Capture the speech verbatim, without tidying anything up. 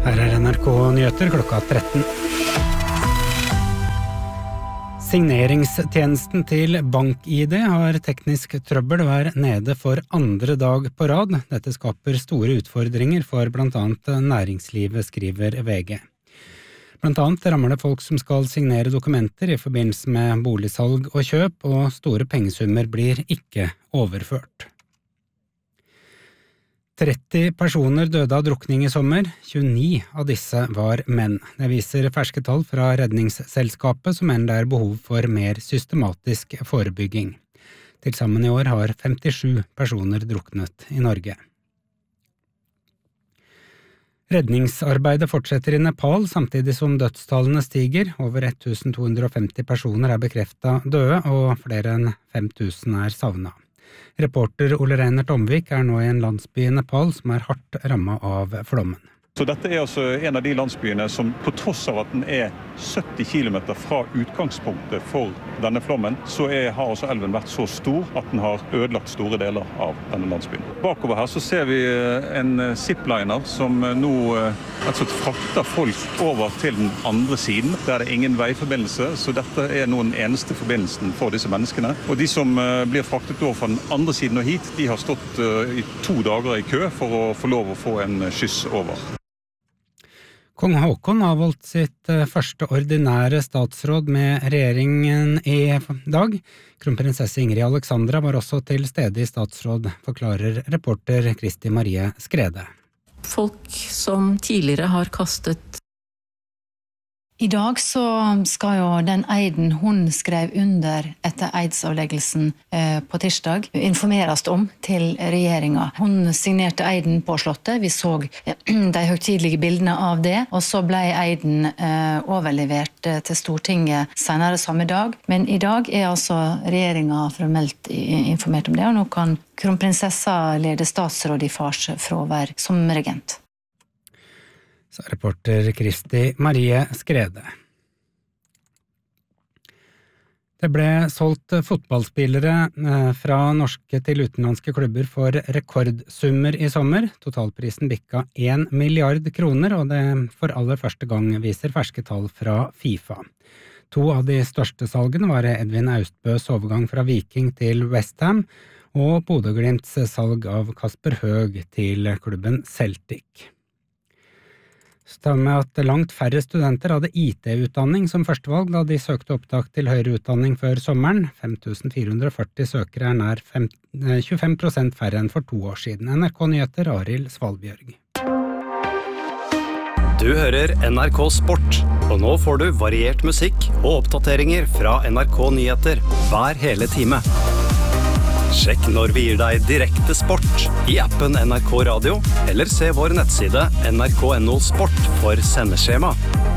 Her er N R K Nyheter klokka tretten. Signeringstjenesten til BankID har teknisk trøbbel og er nede for andre dag på rad. Dette skaper store utfordringer for blant annet næringslivet, skriver V G. Blant annet rammer det folk som skal signere dokumenter i forbindelse med boligsalg og kjøp, og store pengesummer blir ikke overført. tretti personer døde av drukning i sommer, tjueni av disse var menn. Det viser ferske tall fra Redningsselskapet, som mener det er behov for mer systematisk forebygging. Til sammen i år har femtisju personer druknet i Norge. Redningsarbeidet fortsetter i Nepal, samtidig som dødstallene stiger. Over tusen to hundre og femti personer er bekreftet døde, og flere enn fem tusen er savnet. Reporter Ole Reinert Omvik er nå i en landsby i Nepal som er hardt rammet av flommen. Så dette er altså en av de landsbyene som på tross av at den er sytti kilometer fra utgangspunktet for denne flommen, så er, har altså elven vært så stor at den har ødelagt store deler av denne landsbyen. Bakover her så ser vi en zipliner som nå altså frakter folk over til den andre siden. Der er det ingen veiforbindelse, så dette er nå den eneste forbindelsen for disse menneskene. Og de som blir fraktet over fra den andre siden og hit, de har stått i to dager i kø for å få lov å få en skyss over. Kong Haakon har avholdt sitt første ordinære statsråd med regjeringen i dag. Kronprinsesse Ingrid Alexandra var også til stede i statsråd, forklarer reporter Kristi Marie Skrede. Folk som tidligere har kastet. I dag så skal jo den eiden hun skrev under etter eidsavleggelsen eh, på tirsdag informeres om til regjeringa. Hun signerte eiden på slottet, vi så eh, de høytidelige bildene av det, og så ble eiden eh, overlevert eh, til Stortinget senere samme dag. Men i dag er altså regjeringa formelt informert om det, og nå kan kronprinsessa lede statsråd i fars fravær som regent. Så reporter Kristi Marie Skrede. Det ble solgt fotballspillere fra norske til utenlandske klubber for rekordsummer i sommer. Totalprisen bikka en milliard kroner, og det for aller første gang viser ferske tall fra FIFA. To av de største salgene var Edvin Austbøs overgang fra Viking til West Ham, og Bodø Glimts salg av Kasper Høeg til klubben Celtic. Så tar vi med at langt færre studenter hadde I T-utdanning som førstevalg da de søkte opptak til høyere utdanning før sommeren. fem tusen fire hundre og førti søkere er nær tjuefem prosent færre enn for to år siden. N R K Nyheter, Arild Svalbjørg. Du hører N R K Sport, og nå får du variert musikk og oppdateringer fra N R K Nyheter hver hele time. Sjekk når vi gir deg direkte sport i appen N R K Radio, eller se vår nettside N R K punktum N O Sport for sendeskjema.